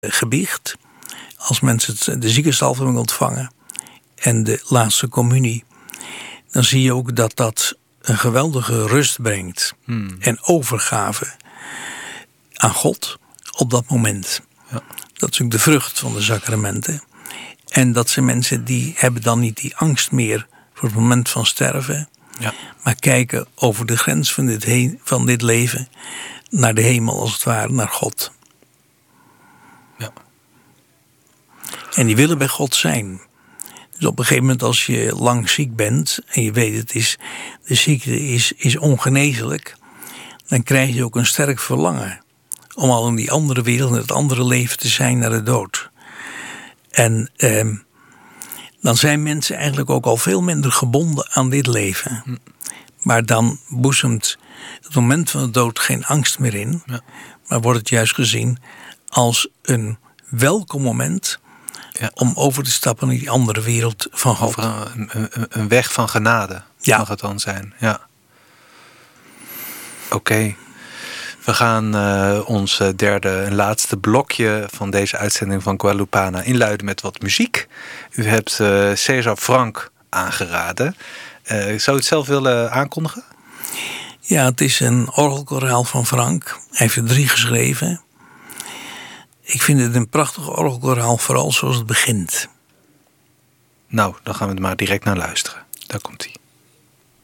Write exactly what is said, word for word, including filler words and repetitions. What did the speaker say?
gebiecht, als mensen de ziekensalving ontvangen en de laatste communie, dan zie je ook dat dat een geweldige rust brengt hmm. en overgave aan God op dat moment. Ja. Dat is natuurlijk de vrucht van de sacramenten. En dat zijn mensen die hebben dan niet die angst meer voor het moment van sterven, ja. maar kijken over de grens van dit, he- van dit leven naar de hemel, als het ware, naar God. Ja. En die willen bij God zijn. Dus op een gegeven moment, als je lang ziek bent en je weet het is, de ziekte is, is ongeneeslijk, dan krijg je ook een sterk verlangen om al in die andere wereld, in het andere leven te zijn naar de dood. En eh, dan zijn mensen eigenlijk ook al veel minder gebonden aan dit leven. Hm. Maar dan boezemt het moment van de dood geen angst meer in. Ja. Maar wordt het juist gezien als een welkom moment, ja. om over te stappen naar die andere wereld van God. Een, een, een weg van genade, ja. mag het dan zijn. Ja. Oké. Okay. We gaan uh, ons derde en laatste blokje van deze uitzending van Guadalupana inluiden met wat muziek. U hebt uh, César Franck aangeraden. Uh, zou u het zelf willen aankondigen? Ja, het is een orgelkoraal van Franck. Hij heeft er drie geschreven. Ik vind het een prachtig orgelkoraal, vooral zoals het begint. Nou, dan gaan we er maar direct naar luisteren. Daar komt hij.